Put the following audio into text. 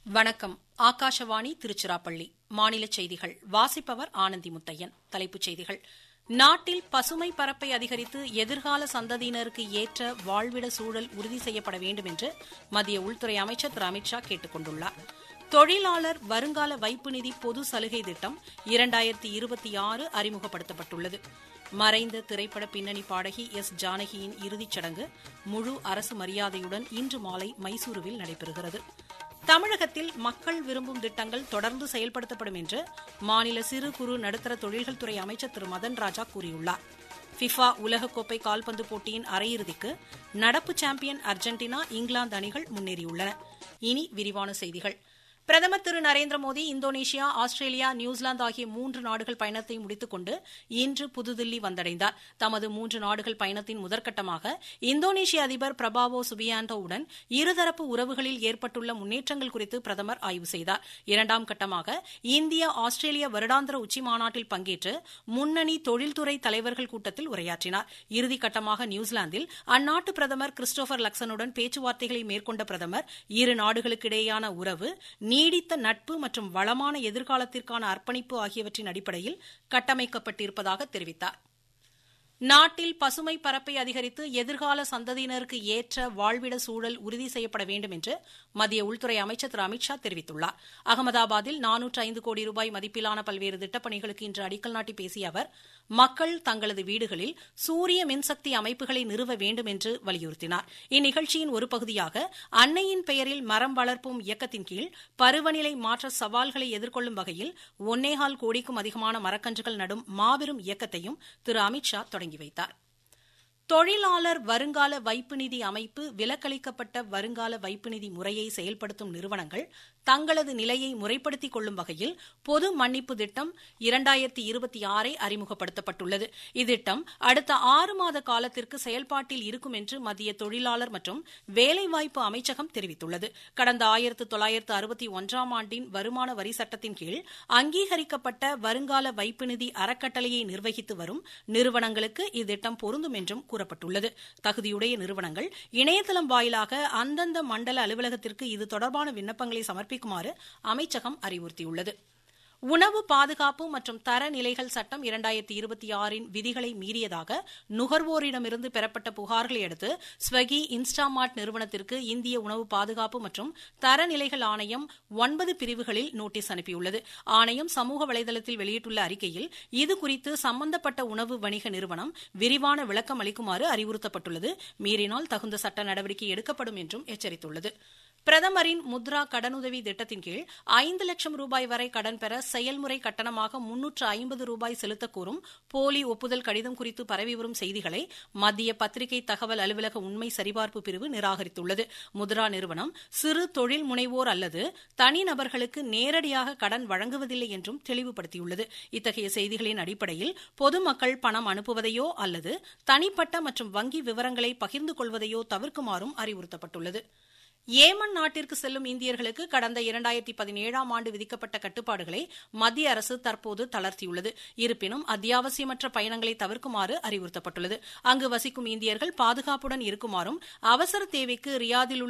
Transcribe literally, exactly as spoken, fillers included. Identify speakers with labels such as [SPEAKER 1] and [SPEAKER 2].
[SPEAKER 1] வணக்கம். ஆகாஷவாணி திருச்சிராப்பள்ளி. மாநில செய்திகள் வாசிப்பவர் ஆனந்தி முத்தையன். தலைப்புச் செய்திகள். நாட்டில் பசுமை பரப்பை அதிகரித்து எதிர்கால சந்ததியினருக்கு ஏற்ற வாழ்விட சூழல் உறுதி செய்யப்பட வேண்டும் என்று மத்திய உள்துறை அமைச்சர் திரு அமித்ஷா கேட்டுக் கொண்டுள்ளார். தொழிலாளர் வருங்கால வைப்பு நிதி பொது சலுகை திட்டம் இரண்டாயிரத்தி இருபத்தி ஆறு அறிமுகப்படுத்தப்பட்டுள்ளது. மறைந்த திரைப்பட பின்னணி பாடகி எஸ் ஜானகியின் இறுதிச் சடங்கு முழு அரசு மரியாதையுடன் இன்று மாலை மைசூருவில் நடைபெறுகிறது. தமிழகத்தில் மக்கள் விரும்பும் திட்டங்கள் தொடர்ந்து செயல்படுத்தப்படும் என்று மாநில சிறு குறு நடுத்தர தொழில்கள் துறை அமைச்சர் திரு மதன் ராஜா கூறியுள்ளார். ஃபிஃபா உலகக்கோப்பை கால்பந்து போட்டியின் அரையிறுதிக்கு நடப்பு சாம்பியன் அர்ஜென்டினா, இங்கிலாந்து அணிகள் முன்னேறியுள்ளன. இனி விரிவான செய்திகள். பிரதமர் திரு Narendra Modi Indonesia, Australia, New Zealand ஆகிய மூன்று நாடுகள் பயணத்தை முடித்துக் கொண்டு இன்று புதுதில்லி வந்தடைந்தார். தமது மூன்று நாடுகள் பயணத்தின் முதற்கட்டமாக இந்தோனேஷிய அதிபர் பிரபாவோ சுபியாண்டோவுடன் இருதரப்பு உறவுகளில் ஏற்பட்டுள்ள முன்னேற்றங்கள் குறித்து பிரதமர் ஆய்வு செய்தார். இரண்டாம் கட்டமாக இந்தியா ஆஸ்திரேலியா வருடாந்திர உச்சிமாநாட்டில் பங்கேற்று முன்னணி தொழில்துறை தலைவர்கள் கூட்டத்தில் உரையாற்றினார். இறுதிக்கட்டமாக நியூசிலாந்தில் அந்நாட்டு பிரதமர் கிறிஸ்டோபர் லக்சனுடன் பேச்சுவார்த்தைகளை மேற்கொண்ட பிரதமர் இரு நாடுகளுக்கிடையேயான உறவு நீடித்த நட்பு மற்றும் வளமான எதிர்காலத்திற்கான அர்ப்பணிப்பு ஆகியவற்றின் அடிப்படையில் கட்டமைக்கப்பட்டிருப்பதாக தெரிவித்தார். நாட்டில் பசுமை பரப்பை அதிகரித்து எதிர்கால சந்ததியினருக்கு ஏற்ற வாழ்விட சூழல் உறுதி செய்யப்பட வேண்டும் என்று மத்திய உள்துறை அமைச்சர் திரு அமித்ஷா தெரிவித்துள்ளார். அகமதாபாத்தில் நானூற்று ஐந்து கோடி ரூபாய் மதிப்பிலான பல்வேறு திட்டப்பணிகளுக்கு இன்று அடிக்கல் நாட்டி பேசிய அவர், மக்கள் தங்களது வீடுகளில் சூரிய மின்சக்தி அமைப்புகளை நிறுவ வேண்டும் என்று வலியுறுத்தினார். இந்நிகழ்ச்சியின் ஒரு பகுதியாக அன்னையின் பெயரில் மரம் வளர்ப்போம் இயக்கத்தின் கீழ் பருவநிலை மாற்ற சவால்களை எதிர்கொள்ளும் வகையில் ஒன்னேகால் கோடிக்கும் அதிகமான மரக்கன்றுகள் நடும் மாபெரும் இயக்கத்தையும் திரு அமித்ஷா தொடங்கி வைத்தார். தொழிலாளர் வருங்கால வைப்பு நிதி அமைப்பு விலக்களிக்கப்பட்ட வருங்கால வைப்பு நிதி முறையை செயல்படுத்தும் நிறுவனங்கள் தங்களது நிலையை முறைப்படுத்திக் கொள்ளும் வகையில் பொது மன்னிப்பு திட்டம் இரண்டாயிரத்தி இருபத்தி ஆறை அறிமுகப்படுத்தப்பட்டுள்ளது. இத்திட்டம் அடுத்த ஆறு மாத காலத்திற்கு செயல்பாட்டில் இருக்கும் என்று மத்திய தொழிலாளர் மற்றும் வேலைவாய்ப்பு அமைச்சகம் தெரிவித்துள்ளது. கடந்த ஆயிரத்து தொள்ளாயிரத்து அறுபத்தி ஒன்றாம் ஆண்டின் வருமான வரி சட்டத்தின் கீழ் அங்கீகரிக்கப்பட்ட வருங்கால வைப்பு நிதி அறக்கட்டளையை நிர்வகித்து வரும் நிறுவனங்களுக்கு இத்திட்டம் பொருந்தும் என்றும் கூறப்பட்டுள்ளது. தகுதியுடைய நிறுவனங்கள் இணையதளம் வாயிலாக அந்தந்த மண்டல அலுவலகத்திற்கு இது தொடர்பான விண்ணப்பங்களை சமர்ப்பிக்குமாறு அமைச்சகம் அறிவுறுத்தியுள்ளது. உணவு பாதுகாப்பு மற்றும் தரநிலைகள் சட்டம் இரண்டாயிரத்தி இருபத்தி ஆறின் விதிகளை மீறியதாக நுகர்வோரிடமிருந்து பெறப்பட்ட புகார்களை அடுத்து ஸ்வகி, இன்ஸ்டாமார்ட் நிறுவனத்திற்கு இந்திய உணவு பாதுகாப்பு மற்றும் தரநிலைகள் ஆணையம் ஒன்பது பிரிவுகளில் நோட்டீஸ் அனுப்பியுள்ளது. ஆணையம் சமூக வலைதளத்தில் வெளியிட்டுள்ள அறிக்கையில் இதுகுறித்து சம்பந்தப்பட்ட உணவு வணிக நிறுவனம் விரிவான விளக்கம் அளிக்குமாறு அறிவுறுத்தப்பட்டுள்ளது. மீறினால் தகுந்த சட்ட நடவடிக்கை எடுக்கப்படும் என்றும் எச்சரித்துள்ளது. பிரதமரின் முத்ரா கடனுதவி திட்டத்தின் கீழ் ஐந்து லட்சம் ரூபாய் வரை கடன் பெற செயல்முறை கட்டணமாக முன்னூற்று ஐம்பது ரூபாய் செலுத்தக் கோரும் போலி ஒப்புதல் கடிதம் குறித்து பரவி வரும் செய்திகளை மத்திய பத்திரிகை தகவல் அலுவலக உண்மை சரிபார்ப்பு பிரிவு நிராகரித்துள்ளது. முத்ரா நிறுவனம் சிறு தொழில் முனைவோர் அல்லது தனிநபர்களுக்கு நேரடியாக கடன் வழங்குவதில்லை என்றும் தெளிவுபடுத்தியுள்ளது. இத்தகைய செய்திகளின் அடிப்படையில் பொதுமக்கள் பணம் அனுப்புவதையோ அல்லது தனிப்பட்ட மற்றும் வங்கி விவரங்களை பகிர்ந்து கொள்வதையோ தவிர்க்குமாறும் அறிவுறுத்தப்பட்டுள்ளது. ஏமன் நாட்டிற்கு செல்லும் இந்தியர்களுக்கு கடந்த இரண்டாயிரத்தி பதினேழாம் ஆண்டு விதிக்கப்பட்ட கட்டுப்பாடுகளை மத்திய அரசு தற்போது தளர்த்தியுள்ளது. இருப்பினும் அத்தியாவசியமற்ற பயணங்களை தவிர்க்குமாறு அறிவுறுத்தப்பட்டுள்ளது. அங்கு வசிக்கும் இந்தியர்கள் பாதுகாப்புடன் இருக்குமாறும் அவசர தேவைக்கு ரியாதில் உள்ள